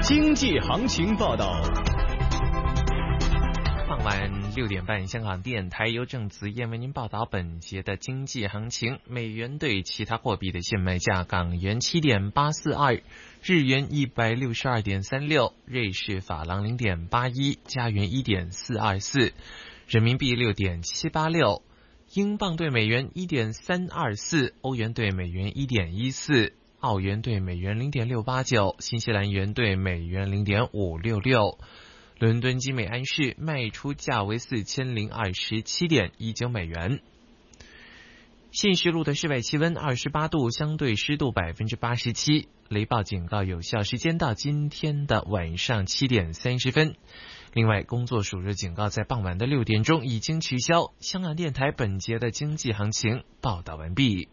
经济行情报道。 傍晚6点半，香港电台由郑子燕为您报道本节的经济行情。美元对其他货币的现卖价：港元7.842，日元162.36，瑞士法郎0.81，加元1.424，人民币6.786，英镑对美元1.324，欧元对美元1.14，澳元对美元0.689，新西兰元对美元0.566。伦敦金美安士卖出价为4027.19美元。信实录的室外气温28度，相对湿度87%，雷暴警告有效时间到今天的晚上7点30分。另外，工作暑热警告在傍晚的6点钟已经取消。香港电台本节的经济行情报道完毕。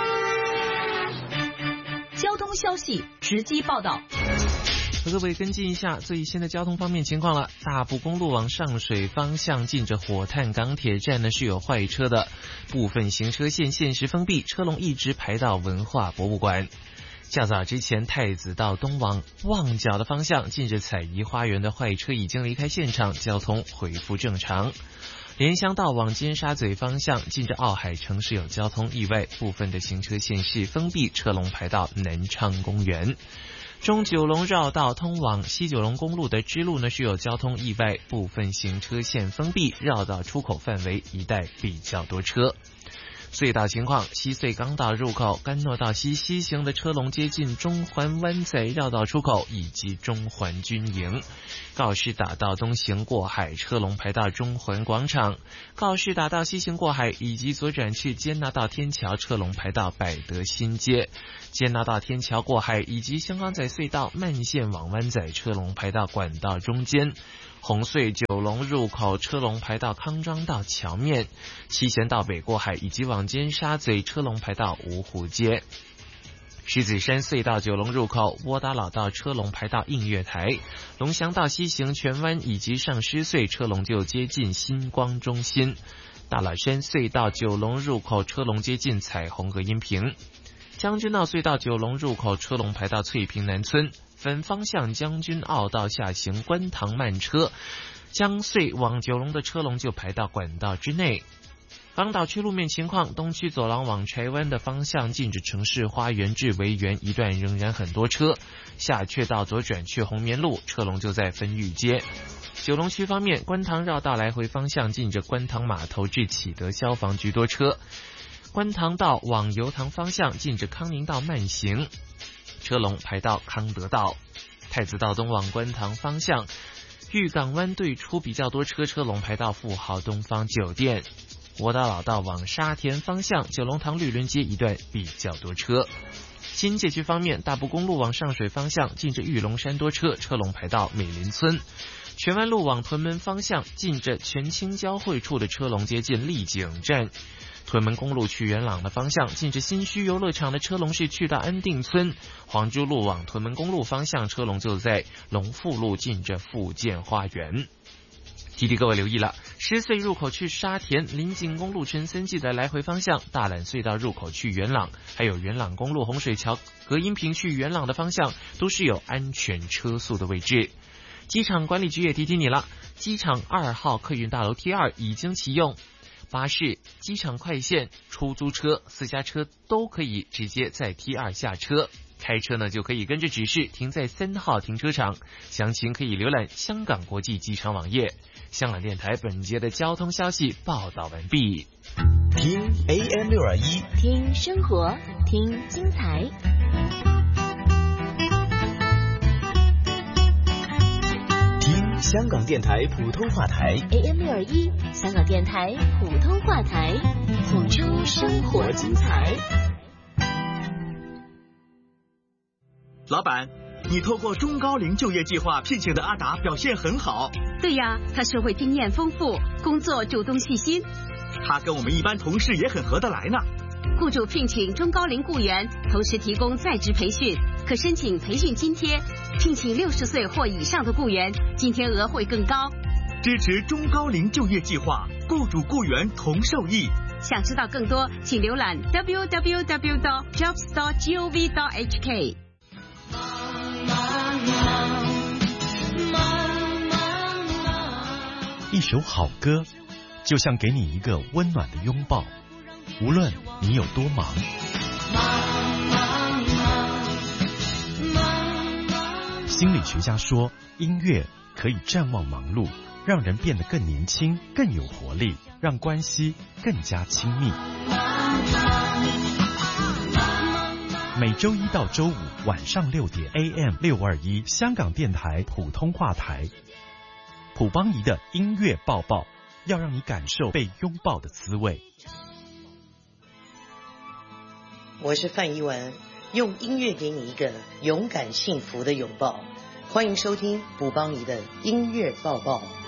交通消息直击报道。 和各位跟进一下最新的交通方面情况了。大埔公路往上水方向近着火炭港铁站呢是有坏车的，部分行车线限时封闭，车龙一直排到文化博物馆。较早之前，太子道东往旺角的方向近着彩怡花园的坏车已经离开现场，交通恢复正常。莲香道往尖沙咀方向近着奥海城是有交通意外，部分的行车线是封闭，车龙排到南昌公园。中九龙绕道通往西九龙公路的支路呢是有交通意外，部分行车线封闭，绕道出口范围一带比较多车。隧道情况：西隧港岛入口、干诺道西西行的车龙接近中环湾仔绕道出口以及中环军营；告士打道东行过海，车龙排到中环广场；告士打道西行过海以及左转去坚拿道天桥，车龙排到百德新街；坚拿道天桥过海以及香港仔隧道慢线往湾仔，车龙排到管道中间。红隧九龙入口车龙排到康庄道桥面，七贤道北过海以及往尖沙咀车龙排到芜湖街。狮子山隧道九龙入口窝打老道车龙排到映月台，龙翔道西行荃湾以及上狮隧车龙就接近新光中心。大老山隧道九龙入口车龙接近彩虹和阴平。将军澳隧道九龙入口车龙排到翠屏南村，反方向将军澳道下行观塘慢车，江隧往九龙的车龙就排到管道之内。港岛区路面情况：东区走廊往柴湾的方向近着城市花园至维园一段仍然很多车，下却道左转去红棉路，车龙就在分域街。九龙区方面，观塘绕道来回方向近着观塘码头至启德消防局多车，观塘道往油塘方向近着康宁道慢行，车龙排到康德道。太子道东往观塘方向，玉港湾对出比较多车，车龙排到富豪东方酒店。窝打老道往沙田方向，九龙塘绿伦街一段比较多车。新界区方面，大埔公路往上水方向近着玉龙山多车，车龙排到美林村。荃湾路往屯门方向近着全清交汇处的车龙接近丽景站。屯门公路去元朗的方向近着新墟游乐场的车龙是去到安定村。黄珠路往屯门公路方向，车龙就在龙富路近着富健花园。提提各位留意了，狮隧入口去沙田，临景公路陈森记的来回方向，大榄隧道入口去元朗，还有元朗公路洪水桥隔音屏去元朗的方向，都是有安全车速的位置。机场管理局也提醒你了，机场2号客运大楼 T2 已经启用，巴士、机场快线、出租车、私家车都可以直接在 T2 下车。开车呢就可以跟着指示停在3号停车场，详情可以浏览香港国际机场网页。香港电台本节的交通消息报道完毕。 听 AM621， 听生活，听精彩。 听香港电台普通话台 AM621，香港电台普通话台，谱出生活精彩。 老板，你透过中高龄就业计划聘请的阿达表现很好。 对呀，他社会经验丰富，工作主动细心。 他跟我们一般同事也很合得来呢。 雇主聘请中高龄雇员，同时提供在职培训，可申请培训津贴。聘请60岁或以上的雇员，津贴额会更高。 支持中高龄就业计划，雇主雇员同受益。 想知道更多，请浏览 www.jobs.gov.hk。 一首好歌，就像给你一个温暖的拥抱，无论你有多忙。心理学家说，音乐可以战忘忙碌，让人变得更年轻、更有活力，让关系更加亲密。每周一到周五晚上6点 AM621 香港电台普通话台，普邦仪的音乐抱抱，要让你感受被拥抱的滋味。 我是范怡文，用音乐给你一个勇敢幸福的拥抱。欢迎收听普邦仪的音乐抱抱。